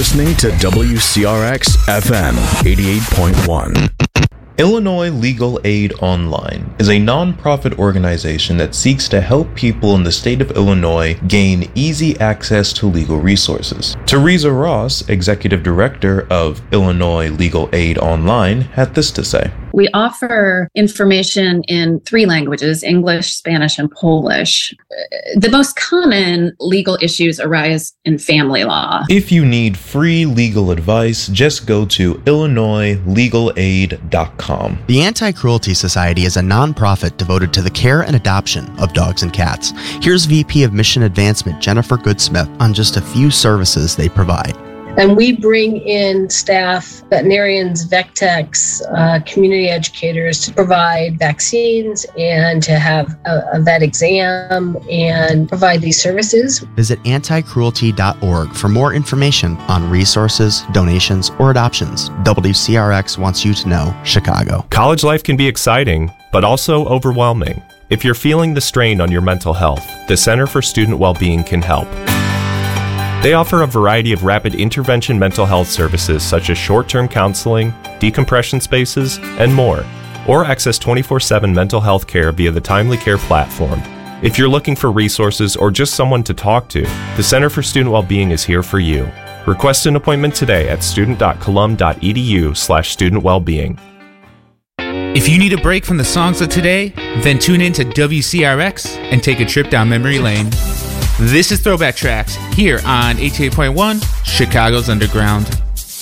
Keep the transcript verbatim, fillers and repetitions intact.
listening to W C R X F M eighty-eight point one. Illinois Legal Aid Online is a non-profit organization that seeks to help people in the state of Illinois gain easy access to legal resources. Teresa Ross, Executive Director of Illinois Legal Aid Online, had this to say. We offer information in three languages, English, Spanish, and Polish. The most common legal issues arise in family law. If you need free legal advice, just go to illinois legal aid dot com. The Anti-Cruelty Society is a nonprofit devoted to the care and adoption of dogs and cats. Here's V P of Mission Advancement Jennifer Goodsmith on just a few services they provide. And we bring in staff, veterinarians, vet techs, uh, community educators to provide vaccines and to have a, a vet exam and provide these services. Visit anti cruelty dot org for more information on resources, donations, or adoptions. W C R X wants you to know Chicago. College life can be exciting, but also overwhelming. If you're feeling the strain on your mental health, the Center for Student Wellbeing can help. They offer a variety of rapid intervention mental health services such as short-term counseling, decompression spaces, and more, or access twenty-four seven mental health care via the Timely Care platform. If you're looking for resources or just someone to talk to, the Center for Student Wellbeing is here for you. Request an appointment today at student dot colum dot e d u slash student wellbeing. If you need a break from the songs of today, then tune in to W C R X and take a trip down memory lane. This is Throwback Tracks here on eighty-eight point one, Chicago's Underground.